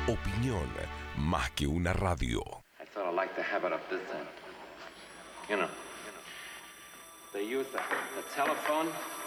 Opinión más que una radio. I thought I'd like to have it up this end. You know, they use the telephone